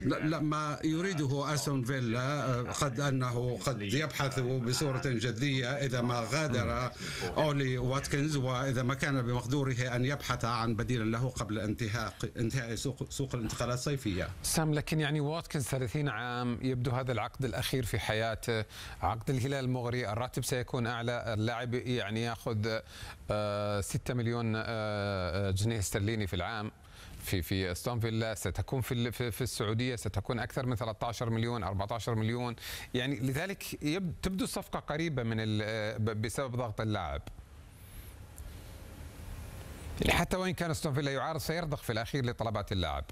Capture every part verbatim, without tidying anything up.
لا, لا ما يريده أستون فيلا قد أنه قد يبحث بصورة جدية إذا ما غادر أولي واتكنز، وإذا ما كان بمقدوره أن يبحث عن بديل له قبل انتهاء انتهاء سوق, سوق الانتقالات الصيفية. سام، لكن يعني واتكنز ثلاثين عام، يبدو هذا العقد الأخير في حياته، عقد الهلال المغري، الراتب سيكون أعلى، اللاعب يعني يأخذ ستة مليون جنيه استرليني في العام. في في استون فيلا ستكون في في السعوديه ستكون اكثر من ثلاثة عشر مليون أربعة عشر مليون، يعني لذلك تبدو الصفقه قريبه من بسبب ضغط اللاعب. يعني حتى وان كان استون فيلا يعارض سيرضخ في الاخير لطلبات اللاعب.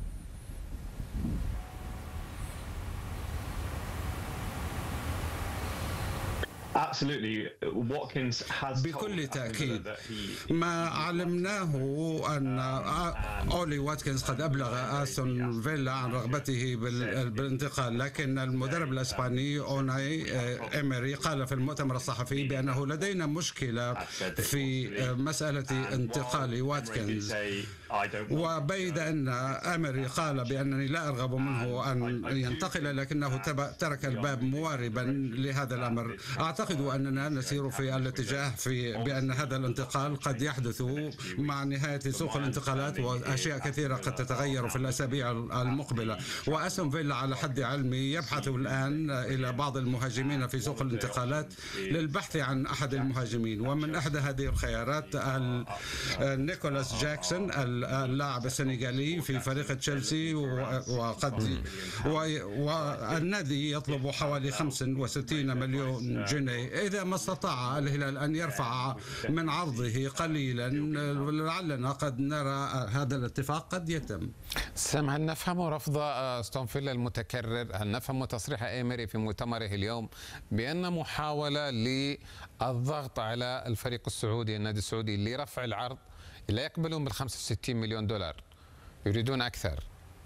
بكل تأكيد ما علمناه أن أولي واتكنز قد أبلغ أستون فيلا عن رغبته بالانتقال، لكن المدرب الإسباني أوناي إيمري قال في المؤتمر الصحفي بأنه لدينا مشكلة في مسألة انتقال واتكنز، وبيد أن إيمري قال بأنني لا أرغب منه أن ينتقل لكنه ترك الباب مواربا لهذا الأمر. أعتقد أننا نسير في الاتجاه في بأن هذا الانتقال قد يحدث مع نهاية سوق الانتقالات، وأشياء كثيرة قد تتغير في الأسابيع المقبلة. وأستون فيلا على حد علمي يبحث الآن إلى بعض المهاجمين في سوق الانتقالات للبحث عن أحد المهاجمين، ومن إحدى هذه الخيارات نيكولاس جاكسون اللاعب السنغالي في فريق تشيلسي، وقد والنادي يطلب حوالي خمسة وستين مليون جنيه إذا ما استطاع الهلال أن يرفع من عرضه قليلا. لعلنا قد نرى هذا الاتفاق قد يتم. سام، هل نفهم رفض استون فيلا المتكرر؟ هل نفهم تصريح إيمري في مؤتمره اليوم بأن محاولة للضغط على الفريق السعودي النادي السعودي لرفع العرض لا يقبلون بال خمسة وستين مليون دولار، يريدون أكثر،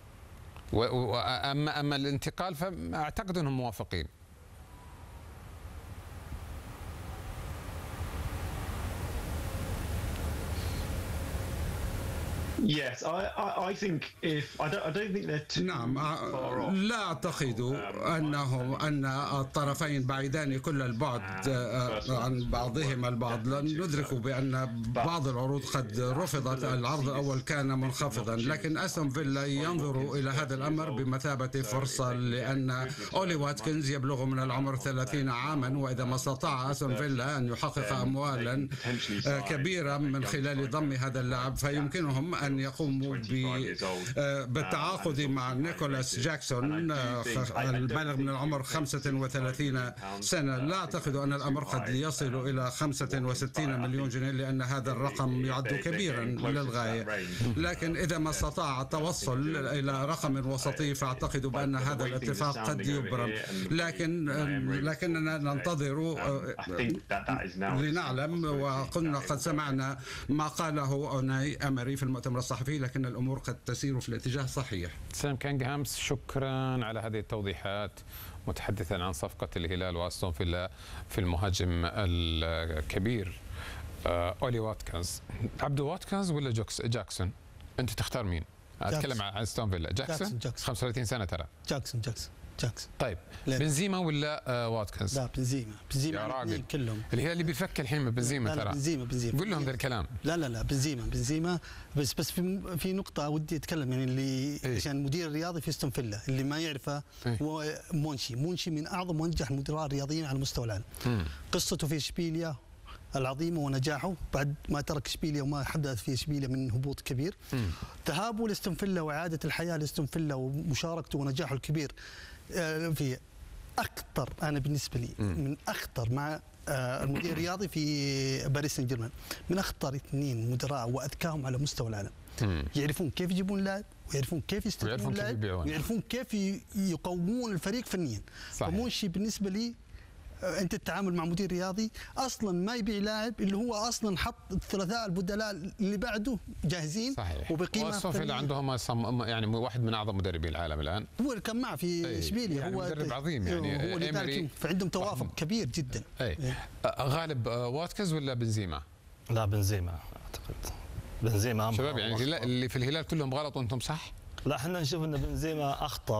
وأما أما الانتقال فأعتقد أنهم موافقين. Yes, I, I, I think if I don't, I don't think they're too نعم، لا أعتقد أنهم أن الطرفين بعيدان كل البعد عن بعضهما البعض. ندرك بأن بعض العروض قد رفضت، العرض الأول كان منخفضا، لكن أستون فيلا ينظر إلى هذا الأمر بمثابة فرصة، لأن أولي واتكنز يبلغ من العمر ثلاثين عاما، وإذا ما استطاع أستون فيلا أن يحقق أموالا كبيرة من خلال ضم هذا اللاعب فيمكنهم أن يقوموا بالتعاقد مع نيكولاس جاكسون البالغ من العمر خمسة وثلاثين سنة. لا أعتقد أن الأمر قد يصل إلى خمسة وستين مليون جنيه، لأن هذا الرقم يعد كبيرا للغاية، لكن إذا ما استطاع التوصل إلى رقم وسطي فأعتقد بأن هذا الاتفاق قد يبرم، لكن لكننا ننتظر لنعلم. وقلنا قد سمعنا ما قاله أوناي إيمري في المؤتمر الصحفي، لكن الأمور قد تسير في الاتجاه الصحيح. سام كينغهامز، شكرا على هذه التوضيحات، متحدثا عن صفقة الهلال وأستون فيلا في المهاجم الكبير أولي واتكنز. عبدو واتكنز ولا جاكسون؟ أنت تختار مين؟ أتكلم عن أستون فيلا. جاكسون خمسة وثلاثين سنة ترى. جاكسون جاكسون جاكسون طيب بنزيما ولا واتكنز؟ لا بنزيما بنزيما يا راجل كلهم. اللي هي اللي بيفك الحين بنزيما ترى. بنزيما بنزيما قول لهم ذا الكلام. لا لا لا بنزيما بنزيما بس بس في في نقطة ودي اتكلم، يعني اللي إيه؟ عشان المدير الرياضي في استون فيلا اللي ما يعرفه إيه؟ هو مونشي. مونشي من أعظم وأنجح المدراء الرياضيين على مستوى العالم. مم. قصته في إشبيليا العظيمة ونجاحه بعد ما ترك إشبيليا وما حدث في إشبيليا من هبوط كبير. مم. ذهابه لاستون فيلا وإعادة الحياة لاستون فيلا ومشاركته ونجاحه الكبير في أخطر، أنا بالنسبة لي من أخطر مع المدير الرياضي في باريس سان جيرمان، من أخطر اثنين مدراء وأذكاهم على مستوى العالم. مم. يعرفون كيف يجيبون لاعب، ويعرفون كيف يستثمرون لاعب، ويعرفون كيف يقومون الفريق فنيا. فمونشي بالنسبة لي انت التعامل مع مدير رياضي اصلا ما يبيع لاعب اللي هو اصلا حط الثلاثاء البدلاء اللي بعده جاهزين. صحيح. وبقيمه واستون فيلا عندهم يعني واحد من اعظم مدربي العالم الان، هو اللي كان معه في اشبيليا. يعني هو مدرب عظيم، يعني هو اللي فعندهم توافق كبير جدا. اي غالب واتكنز ولا بنزيما؟ لا بنزيما اعتقد. بنزيما شباب يعني اللي في الهلال كلهم غلط وانتم صح؟ لا احنا نشوف ان بنزيما اخطر